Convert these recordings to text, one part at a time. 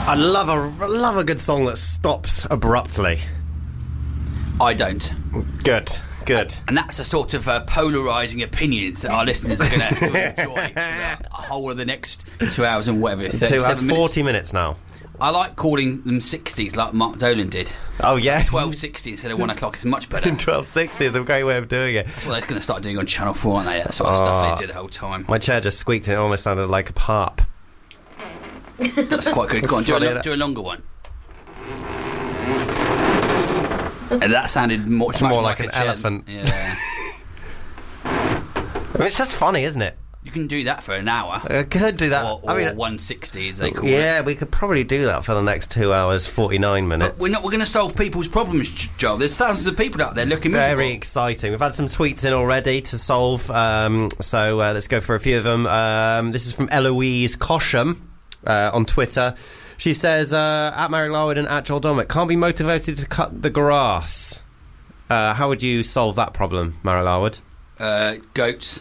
I love a good song that stops abruptly. I don't. Good. And that's a sort of polarising opinions that our listeners are going to have to enjoy for the whole of the next 2 hours and whatever. 2 hours, 40 minutes now. I like calling them 60s like Mark Dolan did. Oh, yeah. 12:60 instead of 1 o'clock is much better. 12:60 is a great way of doing it. That's what they're going to start doing on Channel 4, aren't they? That sort of stuff they did the whole time. My chair just squeaked and it almost sounded like a harp. That's quite good. Go on, do a longer one. And that sounded much more like an elephant. Yeah. I mean, it's just funny, isn't it? You can do that for an hour. I could do that. Or 160, as they call it. Yeah, we could probably do that for the next 2 hours, 49 minutes. But we're going to solve people's problems, Joel. There's thousands of people out there looking miserable. Very exciting. We've had some tweets in already to solve, so let's go for a few of them. This is from Eloise Cosham on Twitter. She says, at Marek Larwood and at Joel Dommett, can't be motivated to cut the grass. How would you solve that problem, Marek Larwood? Goats.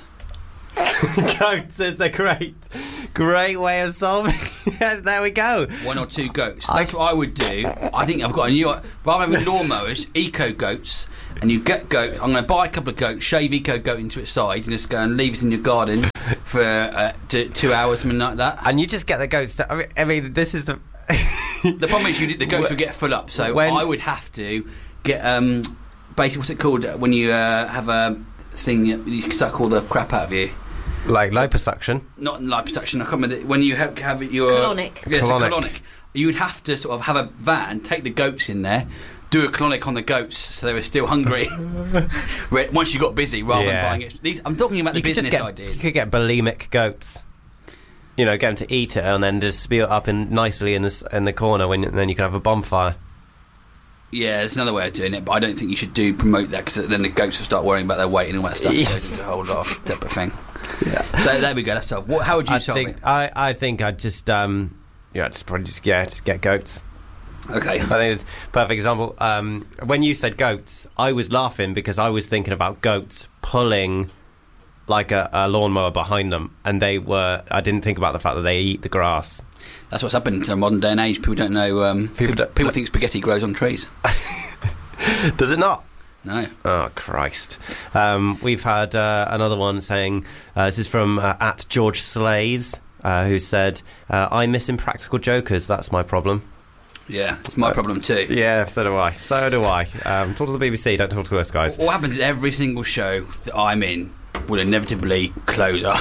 Goats is a great way of solving it. There we go. 1 or 2 goats. That's what I would do. I think I've got a new... Rather than lawnmowers, eco goats, and you get goats. I'm going to buy a couple of goats, shave eco goat into its side, and just go and leave it in your garden for 2 hours, something like that. And you just get the goats to... I mean, this is the... The problem is the goats will get full up, so I would have to get... basically, what's it called when you have a thing you suck all the crap out of you? Like liposuction? Not liposuction. I can't remember. When you have your... Colonic. Yes, colonic. You would have to sort of have a van, take the goats in there, do a colonic on the goats so they were still hungry once you got busy, rather than buying it. I'm talking about the business ideas. You could get bulimic goats. You know, get them to eat it and then just spew it up nicely in the corner, and then you can have a bonfire. Yeah, there's another way of doing it, but I don't think you should promote that, because then the goats will start worrying about their weight and all that stuff. It goes into a whole lot of separate thing. Yeah. So there we go. That's solved. How would you solve it? I think I'd just just get goats. Okay. I think it's a perfect example. When you said goats, I was laughing because I was thinking about goats pulling like a lawnmower behind them, and I didn't think about the fact that they eat the grass. That's what's happened in the modern day and age. People don't know. People think spaghetti grows on trees. Does it not? No. Oh, Christ. We've had another one saying, this is from at George Slays, who said, I miss Impractical Jokers, that's my problem. Yeah, it's my problem too. Yeah, so do I. Talk to the BBC, don't talk to us, guys. What happens is every single show that I'm in will inevitably close up.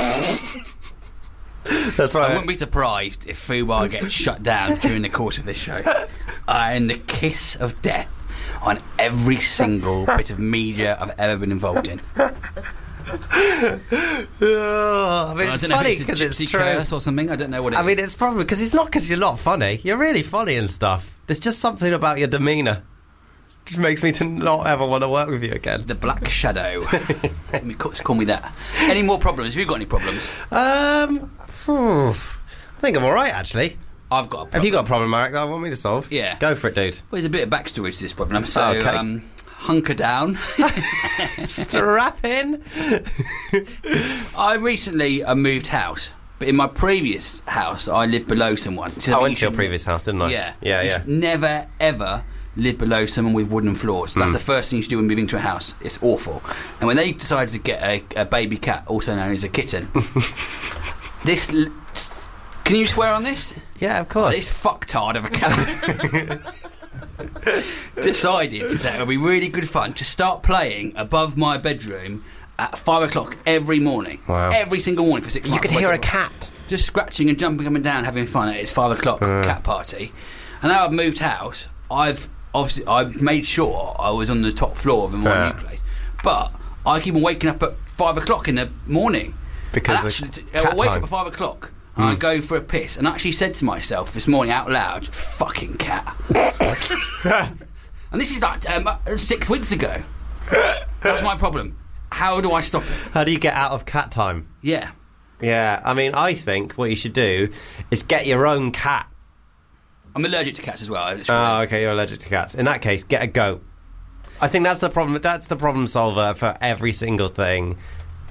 That's right. I wouldn't be surprised if Fubar gets shut down during the course of this show. And the kiss of death on every single bit of media I've ever been involved in. I mean, it's funny because it's true. Curse or something. I don't know what it is. I mean, it's probably because it's not because you're not funny. You're really funny and stuff. There's just something about your demeanour which makes me to not ever want to work with you again. The Black Shadow. Call me that. Any more problems? Have you got any problems? I think I'm all right, actually. I've got a problem. Have you got a problem, Marek, that I want me to solve? Yeah. Go for it, dude. Well, there's a bit of backstory to this problem. So, okay. Hunker down. Strap in. I recently moved house, but in my previous house, I lived below someone. I went to your previous house, didn't I? Yeah. Never, ever live below someone with wooden floors. That's the first thing you should do when moving to a house. It's awful. And when they decided to get a baby cat, also known as a kitten, can you swear on this? Yeah, of course. This fucktard of a cat decided that it would be really good fun to start playing above my bedroom at 5 o'clock every morning. Wow. Every single morning for 6 months. You could hear a cat just scratching and jumping up and down, having fun at its 5 o'clock cat party. And now I've moved house, I've made sure I was on the top floor of my new place. But I keep on waking up at 5 o'clock in the morning. Because I wake up at 5 o'clock and I go for a piss, and I actually said to myself this morning out loud, fucking cat. And this is like 6 weeks ago. That's my problem. How do I stop it? How do you get out of cat time? Yeah. Yeah, I mean, I think what you should do is get your own cat. I'm allergic to cats as well. Oh, okay, you're allergic to cats. In that case, get a goat. I think that's the problem. That's the problem solver for every single thing.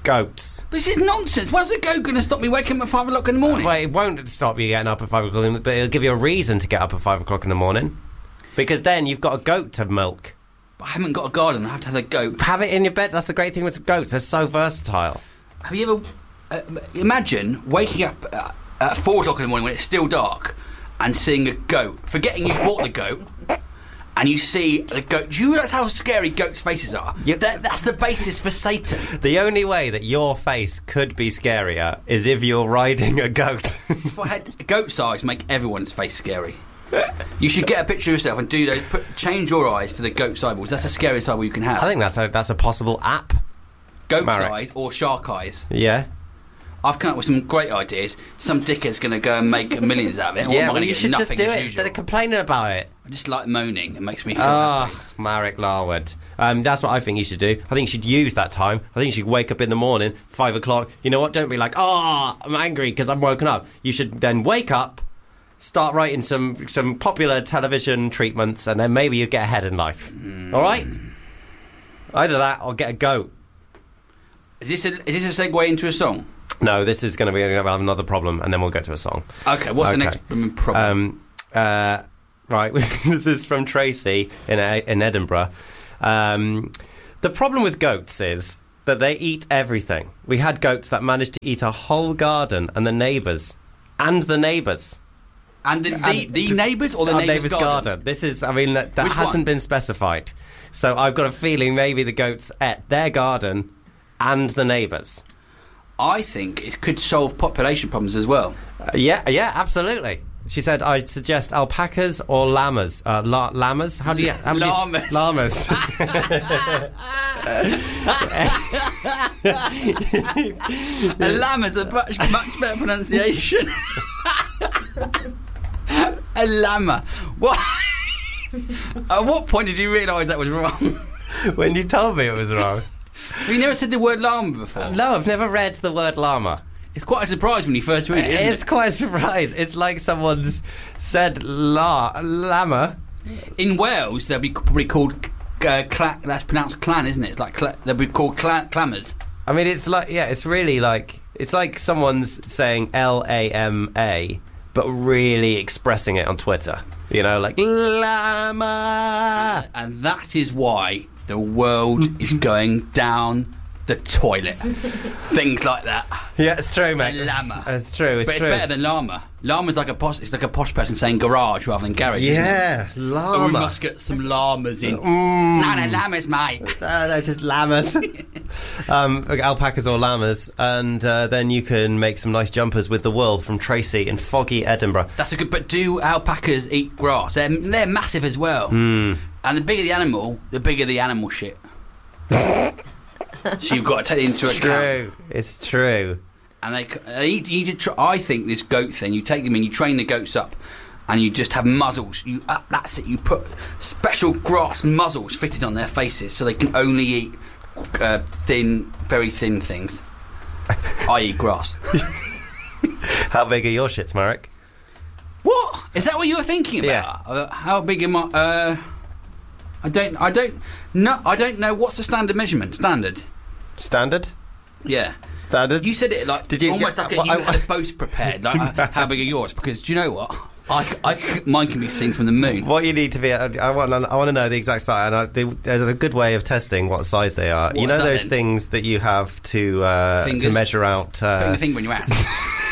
Goats. This is nonsense. Why's a goat going to stop me waking up at 5 o'clock in the morning? Well, it won't stop you getting up at 5 o'clock, but it'll give you a reason to get up at 5 o'clock in the morning. Because then you've got a goat to milk. I haven't got a garden. I have to have a goat. Have it in your bed. That's the great thing with goats. They're so versatile. Have you ever... imagine waking up at 4 o'clock in the morning when it's still dark and seeing a goat, forgetting you've bought the goat, and you see the goat. Do you realise how scary goats' faces are? Yep. That's the basis for Satan. The only way that your face could be scarier is if you're riding a goat. If I had goat's eyes, make everyone's face scary. You should get a picture of yourself and do those. Change your eyes for the goat's eyeballs. That's the scariest eyeball you can have. I think that's a possible app. Goat's Marek. eyes or shark eyes. Yeah. I've come up with some great ideas. Some dickhead's going to go and make millions out of it. Yeah, well, you should just do it instead of complaining about it. I just like moaning. It makes me feel happy. Marek Larwood. That's what I think you should do. I think you should use that time. I think you should wake up in the morning, 5 o'clock. You know what? Don't be like, I'm angry because I'm woken up. You should then wake up, start writing some popular television treatments, and then maybe you get ahead in life. All right? Either that or get a goat. Is this a segue into a song? No, this is going to be have another problem, and then we'll get to a song. Okay, what's the next problem? Right, this is from Tracy in Edinburgh. The problem with goats is that they eat everything. We had goats that managed to eat a whole garden and the neighbours. And the neighbours. And the neighbours or the neighbour's garden? This is, that hasn't been specified. So I've got a feeling maybe the goats ate their garden and the neighbours. I think it could solve population problems as well. Yeah, absolutely. She said, I'd suggest alpacas or llamas. Llamas? How do you... Llamas. Llamas. A llama's a much better pronunciation. A llama. What? At what point did you realise that was wrong? When you told me it was wrong. Have you never said the word llama before? No, I've never read the word llama. It's quite a surprise when you first read it, isn't it? It's quite a surprise. It's like someone's said llama. In Wales, they'll be probably called... that's pronounced clan, isn't it? It's like they'll be called clammers. It's like... Yeah, it's really like... It's like someone's saying L-A-M-A, but really expressing it on Twitter. You know, like... Llama! And that is why... the world is going down the toilet. Things like that. Yeah, it's true, mate. A llama. It's true. It's better than llama. Llama's like a posh. It's like a posh person saying garage rather than garage. Yeah, isn't it? llama. Oh, we must get some llamas in. No, llamas, mate. They're just llamas. Alpacas or llamas, and then you can make some nice jumpers with the wool from Tracy in foggy Edinburgh. That's a good. But do alpacas eat grass? They're massive as well. And the bigger the animal shit. So you've got to take it into account. It's true. And I think this goat thing, you take them in, you train the goats up, and you just have muzzles. That's it. You put special grass muzzles fitted on their faces so they can only eat very thin things, i.e. grass. How big are your shits, Marek? What? Is that what you were thinking about? Yeah. How big am I? I don't know. What's the standard measurement? Standard? Yeah. Standard? You said it like almost like you had it both prepared. Like, how big are yours? Because do you know what? Mine can be seen from the moon. What you need to be, I want to know the exact size, and there's a good way of testing what size they are. You know those things that you have to measure out. Putting the finger in your ass.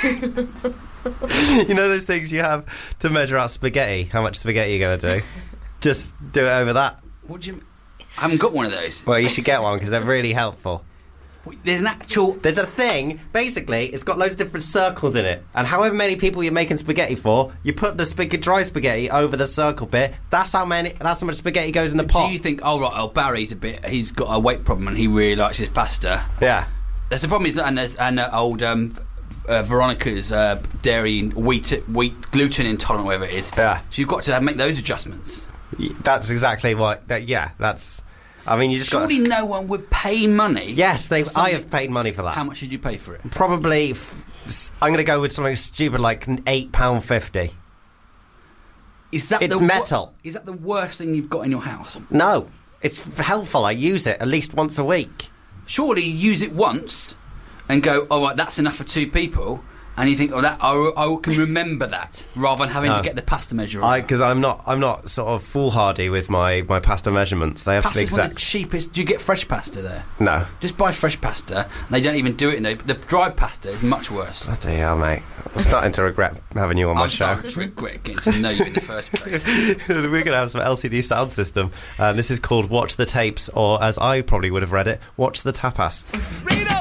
You know those things you have to measure out spaghetti. How much spaghetti you're going to do? Just do it over that. What do you? I haven't got one of those. Well, you should get one because they're really helpful. There's a thing. Basically, it's got loads of different circles in it, and however many people you're making spaghetti for, you put the dry spaghetti over the circle bit. That's how much spaghetti goes in the pot. Do you think? Barry's he's got a weight problem, and he really likes his pasta. Yeah. That's the problem. And old Veronica's dairy wheat gluten intolerant, whatever it is. Yeah. So you've got to make those adjustments. That's exactly what. That's. I mean, you just surely no one would pay money. Yes, I have paid money for that. How much did you pay for it? Probably. I'm going to go with something stupid like £8.50. Is that it's metal? Is that the worst thing you've got in your house? No, it's helpful. I use it at least once a week. Surely you use it once. and go, oh, right, that's enough for 2 people. And you think, oh, that I can remember that, rather than having to get the pasta measure. Because I'm not sort of foolhardy with my pasta measurements. They have to be Pasta's one of exact. the cheapest. Do you get fresh pasta there? No. Just buy fresh pasta. And they don't even do it. The dried pasta is much worse. Oh dear, mate. I'm starting to regret having you on my show. I'm starting to regret getting to know you in the first place. We're going to have some LCD sound system. This is called Watch the Tapes, or as I probably would have read it, Watch the Tapas.